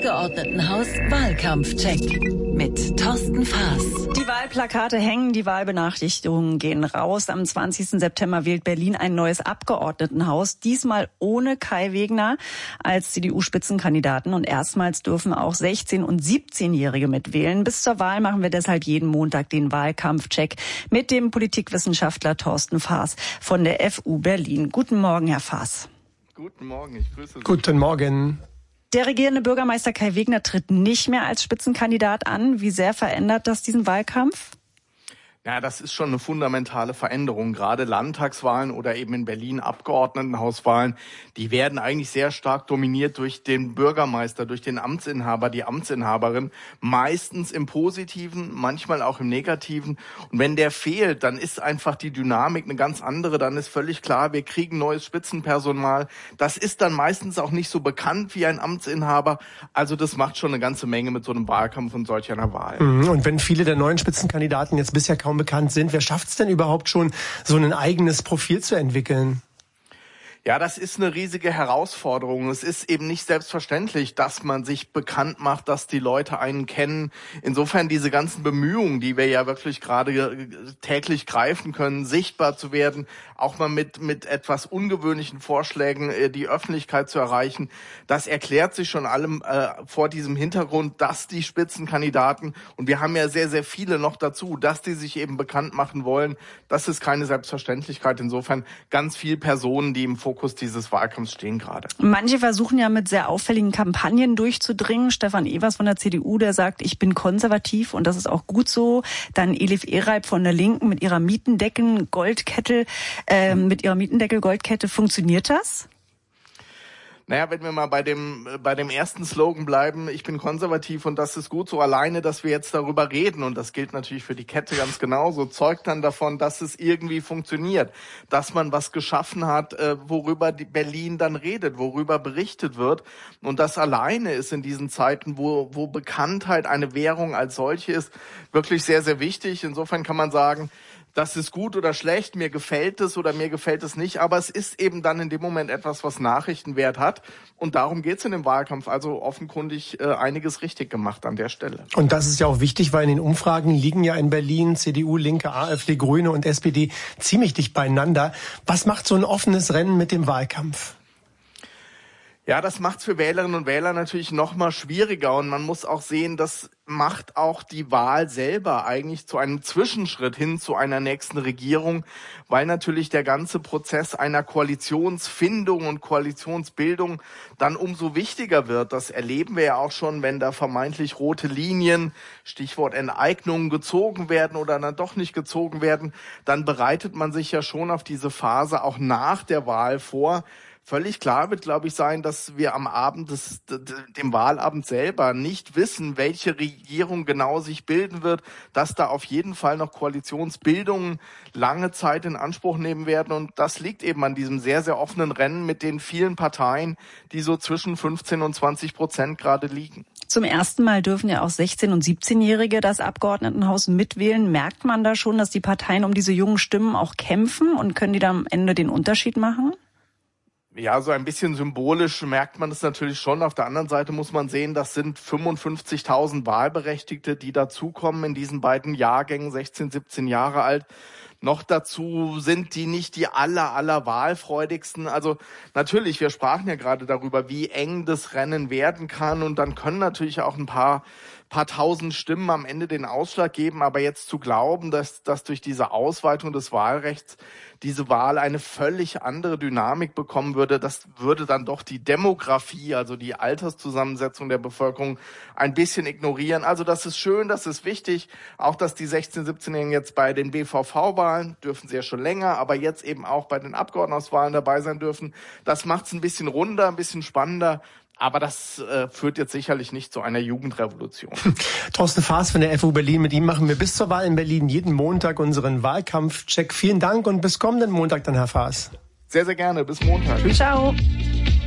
Abgeordnetenhaus Wahlkampfcheck mit Thorsten Faas. Die Wahlplakate hängen, die Wahlbenachrichtigungen gehen raus. Am 20. September wählt Berlin ein neues Abgeordnetenhaus, diesmal ohne Kai Wegner als CDU-Spitzenkandidaten. Und erstmals dürfen auch 16- und 17-Jährige mitwählen. Bis zur Wahl machen wir deshalb jeden Montag den Wahlkampfcheck mit dem Politikwissenschaftler Thorsten Faas von der FU Berlin. Guten Morgen, Herr Faas. Guten Morgen, ich grüße Sie. Guten Morgen. Der regierende Bürgermeister Kai Wegner tritt nicht mehr als Spitzenkandidat an. Wie sehr verändert das diesen Wahlkampf? Ja, das ist schon eine fundamentale Veränderung. Gerade Landtagswahlen oder eben in Berlin Abgeordnetenhauswahlen, die werden eigentlich sehr stark dominiert durch den Bürgermeister, durch den Amtsinhaber, die Amtsinhaberin. Meistens im Positiven, manchmal auch im Negativen. Und wenn der fehlt, dann ist einfach die Dynamik eine ganz andere. Dann ist völlig klar, wir kriegen neues Spitzenpersonal. Das ist dann meistens auch nicht so bekannt wie ein Amtsinhaber. Also das macht schon eine ganze Menge mit so einem Wahlkampf und solch einer Wahl. Und wenn viele der neuen Spitzenkandidaten jetzt bisher kaum bekannt sind, wer schafft es denn überhaupt schon, so ein eigenes Profil zu entwickeln? Ja, das ist eine riesige Herausforderung. Es ist eben nicht selbstverständlich, dass man sich bekannt macht, dass die Leute einen kennen. Insofern diese ganzen Bemühungen, die wir ja wirklich gerade täglich greifen können, sichtbar zu werden, auch mal mit etwas ungewöhnlichen Vorschlägen die Öffentlichkeit zu erreichen, das erklärt sich schon allem vor diesem Hintergrund, dass die Spitzenkandidaten, und wir haben ja sehr, sehr viele noch dazu, dass die sich eben bekannt machen wollen. Das ist keine Selbstverständlichkeit. Insofern ganz viele Personen, die im Fokus dieses Wahlkampfs stehen gerade. Manche versuchen ja mit sehr auffälligen Kampagnen durchzudringen. Stefan Evers von der CDU, der sagt, ich bin konservativ und das ist auch gut so. Dann Elif Ereib von der Linken mit ihrer Mietendeckel-Goldkette. Funktioniert das? Naja, wenn wir mal bei dem ersten Slogan bleiben, ich bin konservativ und das ist gut so, alleine, dass wir jetzt darüber reden, und das gilt natürlich für die Kette ganz genauso, zeugt dann davon, dass es irgendwie funktioniert, dass man was geschaffen hat, worüber die Berlin dann redet, worüber berichtet wird, und das alleine ist in diesen Zeiten, wo Bekanntheit eine Währung als solche ist, wirklich sehr, sehr wichtig. Insofern kann man sagen, das ist gut oder schlecht, mir gefällt es oder mir gefällt es nicht, aber es ist eben dann in dem Moment etwas, was Nachrichtenwert hat, und darum geht's in dem Wahlkampf. Also offenkundig einiges richtig gemacht an der Stelle. Und das ist ja auch wichtig, weil in den Umfragen liegen ja in Berlin CDU, Linke, AfD, Grüne und SPD ziemlich dicht beieinander. Was macht so ein offenes Rennen mit dem Wahlkampf? Ja, das macht's für Wählerinnen und Wähler natürlich noch mal schwieriger, und man muss auch sehen, das macht auch die Wahl selber eigentlich zu einem Zwischenschritt hin zu einer nächsten Regierung, weil natürlich der ganze Prozess einer Koalitionsfindung und Koalitionsbildung dann umso wichtiger wird. Das erleben wir ja auch schon, wenn da vermeintlich rote Linien, Stichwort Enteignungen, gezogen werden oder dann doch nicht gezogen werden, dann bereitet man sich ja schon auf diese Phase auch nach der Wahl vor. Völlig klar wird, glaube ich, sein, dass wir am Abend dem Wahlabend selber nicht wissen, welche Regierung genau sich bilden wird, dass da auf jeden Fall noch Koalitionsbildungen lange Zeit in Anspruch nehmen werden. Und das liegt eben an diesem sehr, sehr offenen Rennen mit den vielen Parteien, die so zwischen 15% und 20% gerade liegen. Zum ersten Mal dürfen ja auch 16- und 17-Jährige das Abgeordnetenhaus mitwählen. Merkt man da schon, dass die Parteien um diese jungen Stimmen auch kämpfen, und können die da am Ende den Unterschied machen? Ja, so ein bisschen symbolisch merkt man es natürlich schon. Auf der anderen Seite muss man sehen, das sind 55.000 Wahlberechtigte, die dazukommen in diesen beiden Jahrgängen, 16, 17 Jahre alt. Noch dazu sind die nicht die aller wahlfreudigsten. Also natürlich, wir sprachen ja gerade darüber, wie eng das Rennen werden kann. Und dann können natürlich auch ein paar tausend Stimmen am Ende den Ausschlag geben. Aber jetzt zu glauben, dass durch diese Ausweitung des Wahlrechts diese Wahl eine völlig andere Dynamik bekommen würde, das würde dann doch die Demografie, also die Alterszusammensetzung der Bevölkerung, ein bisschen ignorieren. Also das ist schön, das ist wichtig. Auch, dass die 16-, 17-Jährigen jetzt bei den BVV-Wahlen, dürfen sie ja schon länger, aber jetzt eben auch bei den Abgeordnetenhauswahlen dabei sein dürfen. Das macht es ein bisschen runder, ein bisschen spannender. Aber das führt jetzt sicherlich nicht zu einer Jugendrevolution. Thorsten Faas von der FU Berlin, mit ihm machen wir bis zur Wahl in Berlin jeden Montag unseren Wahlkampfcheck. Vielen Dank und bis kommenden Montag dann, Herr Faas. Sehr, sehr gerne. Bis Montag. Ciao.